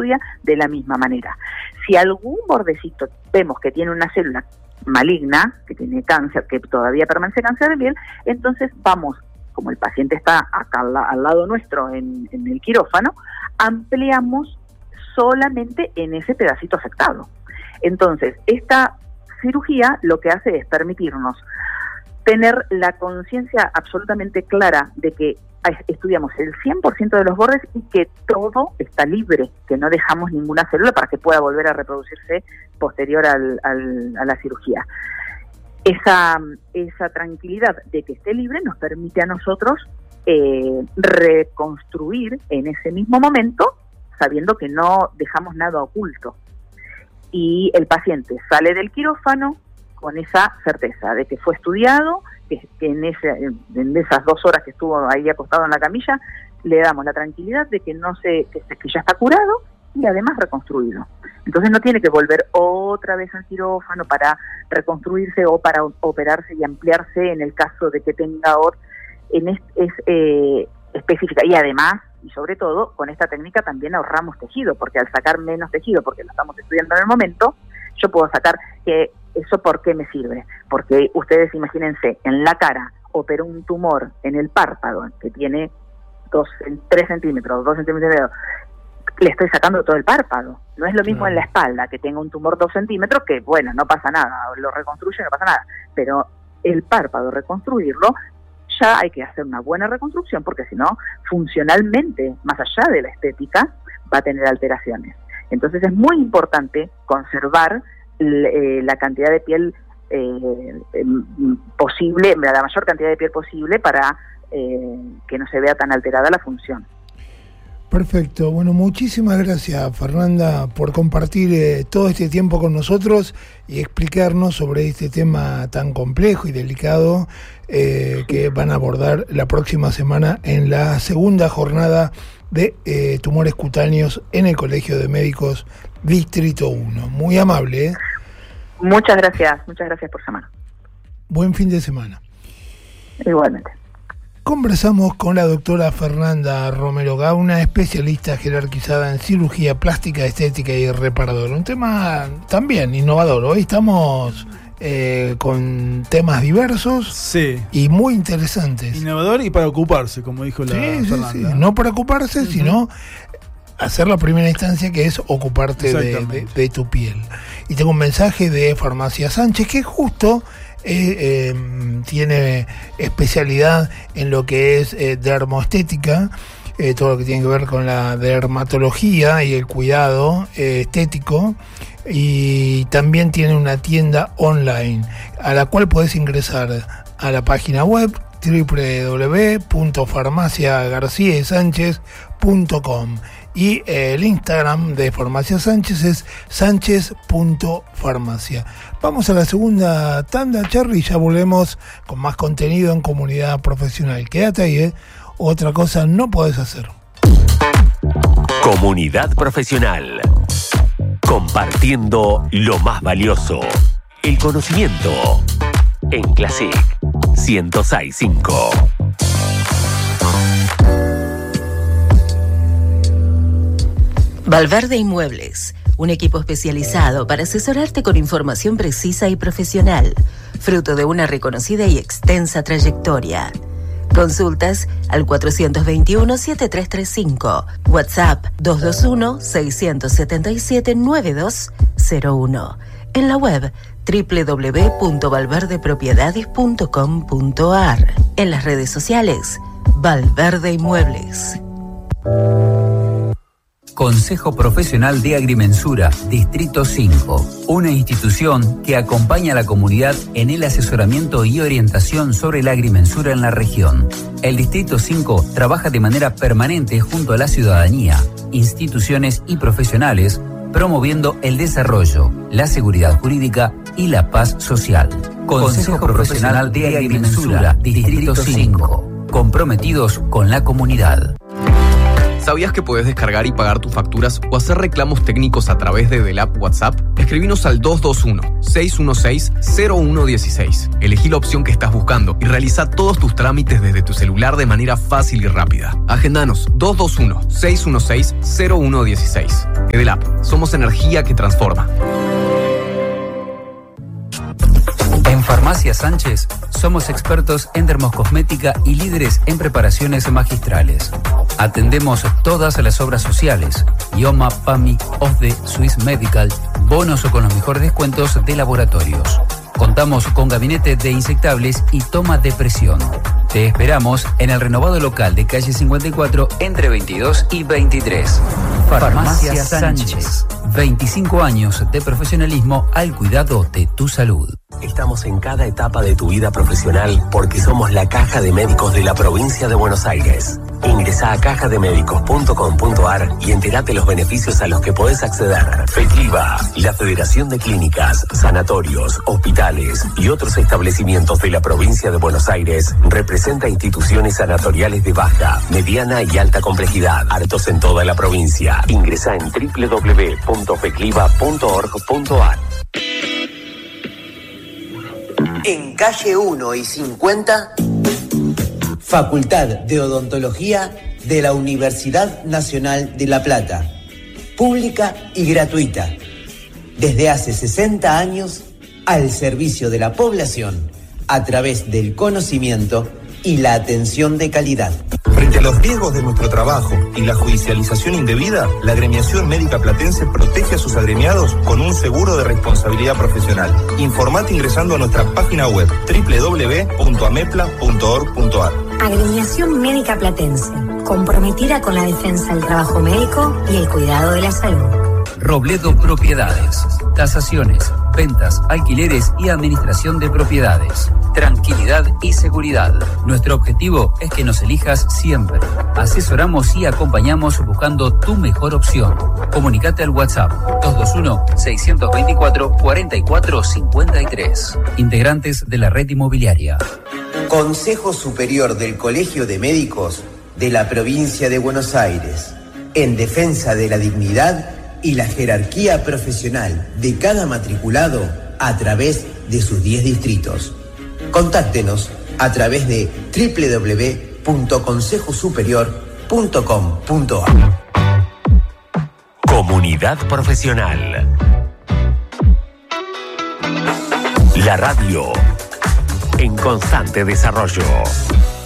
estudia de la misma manera. Si algún bordecito vemos que tiene una célula maligna, que tiene cáncer, que todavía permanece cáncer de piel, entonces vamos, como el paciente está acá al lado nuestro en el quirófano, ampliamos solamente en ese pedacito afectado. Entonces, esta cirugía lo que hace es permitirnos tener la conciencia absolutamente clara de que estudiamos el 100% de los bordes y que todo está libre, que no dejamos ninguna célula para que pueda volver a reproducirse posterior a la cirugía. Esa tranquilidad de que esté libre nos permite a nosotros reconstruir en ese mismo momento, sabiendo que no dejamos nada oculto. Y el paciente sale del quirófano con esa certeza de que fue estudiado, que en esas 2 horas que estuvo ahí acostado en la camilla, le damos la tranquilidad de que que ya está curado y además reconstruido. Entonces no tiene que volver otra vez al quirófano para reconstruirse o para operarse y ampliarse en el caso de que tenga específica. Y además, y sobre todo, con esta técnica también ahorramos tejido, porque al sacar menos tejido, porque lo estamos estudiando en el momento, yo puedo sacar que ¿eso por qué me sirve? Porque ustedes imagínense, en la cara operó un tumor en el párpado que tiene 3 centímetros, 2 centímetros, le estoy sacando todo el párpado. No es lo mismo en la espalda, que tenga un tumor 2 centímetros, que bueno, no pasa nada, lo reconstruye, no pasa nada. Pero el párpado, reconstruirlo, ya hay que hacer una buena reconstrucción, porque si no, funcionalmente, más allá de la estética, va a tener alteraciones. Entonces es muy importante conservar la cantidad de piel posible, la mayor cantidad de piel posible para que no se vea tan alterada la función. Perfecto. Bueno, muchísimas gracias, Fernanda, por compartir todo este tiempo con nosotros y explicarnos sobre este tema tan complejo y delicado que van a abordar la próxima semana en la segunda jornada de tumores cutáneos en el Colegio de Médicos Distrito 1. Muy amable, ¿eh? Muchas gracias por llamar. Buen fin de semana. Igualmente. Conversamos con la doctora Fernanda Romero Gauna, especialista jerarquizada en cirugía plástica, estética y reparadora. Un tema también innovador. Hoy estamos con temas diversos y muy interesantes. Innovador y para ocuparse, como dijo la Fernanda. Sí. No para ocuparse, sino hacer la primera instancia, que es ocuparte de tu piel. Y tengo un mensaje de Farmacia Sánchez, que justo tiene especialidad en lo que es dermoestética, todo lo que tiene que ver con la dermatología y el cuidado estético, y también tiene una tienda online a la cual puedes ingresar a la página web www.farmaciagarciesanchez.com y el Instagram de Farmacia Sánchez es sánchez.farmacia. Vamos a la segunda tanda, Charly, y ya volvemos con más contenido en Comunidad Profesional. Quédate ahí, otra cosa no podés hacer. Comunidad Profesional. Compartiendo lo más valioso, el conocimiento. En Classic 106.5. Valverde Inmuebles, un equipo especializado para asesorarte con información precisa y profesional, fruto de una reconocida y extensa trayectoria. Consultas al 421-7335, WhatsApp 221-677-9201, en la web www.valverdepropiedades.com.ar, en las redes sociales Valverde Inmuebles. Consejo Profesional de Agrimensura, Distrito 5, una institución que acompaña a la comunidad en el asesoramiento y orientación sobre la agrimensura en la región. El Distrito 5 trabaja de manera permanente junto a la ciudadanía, instituciones y profesionales, promoviendo el desarrollo, la seguridad jurídica y la paz social. Consejo Profesional de Agrimensura, Distrito 5, comprometidos con la comunidad. ¿Sabías que puedes descargar y pagar tus facturas o hacer reclamos técnicos a través de Delap WhatsApp? Escribinos al 221-616-0116. Elegí la opción que estás buscando y realiza todos tus trámites desde tu celular de manera fácil y rápida. Agendanos 221-616-0116. Delap, somos energía que transforma. En Farmacia Sánchez somos expertos en dermocosmética y líderes en preparaciones magistrales. Atendemos todas las obras sociales: IOMA, PAMI, OSDE, Swiss Medical, bonos o con los mejores descuentos de laboratorios. Contamos con gabinete de insectables y toma de presión. Te esperamos en el renovado local de calle 54 entre 22 y 23. Farmacia Sánchez. 25 años de profesionalismo al cuidado de tu salud. Estamos en cada etapa de tu vida profesional porque somos la Caja de Médicos de la provincia de Buenos Aires. Ingresá a cajademedicos.com.ar y entérate los beneficios a los que podés acceder. FECLIVA, la Federación de Clínicas, Sanatorios, Hospitales y otros establecimientos de la provincia de Buenos Aires, representa instituciones sanatoriales de baja, mediana y alta complejidad, hartos en toda la provincia. Ingresá en www.fecliva.org.ar. En calle 1 y 50, Facultad de Odontología de la Universidad Nacional de La Plata. Pública y gratuita. Desde hace 60 años, al servicio de la población, a través del conocimiento y la atención de calidad. Frente a los riesgos de nuestro trabajo y la judicialización indebida, la Agremiación Médica Platense protege a sus agremiados con un seguro de responsabilidad profesional. Informate ingresando a nuestra página web www.amepla.org.ar. Agremiación Médica Platense, comprometida con la defensa del trabajo médico y el cuidado de la salud. Robledo Propiedades. Tasaciones, ventas, alquileres y administración de propiedades. Tranquilidad y seguridad. Nuestro objetivo es que nos elijas siempre. Asesoramos y acompañamos buscando tu mejor opción. Comunicate al WhatsApp 221-624-4453. Integrantes de la red inmobiliaria. Consejo Superior del Colegio de Médicos de la provincia de Buenos Aires. En defensa de la dignidad y la jerarquía profesional de cada matriculado a través de sus 10 distritos. Contáctenos a través de www.consejosuperior.com.ar. Comunidad Profesional. La radio en constante desarrollo.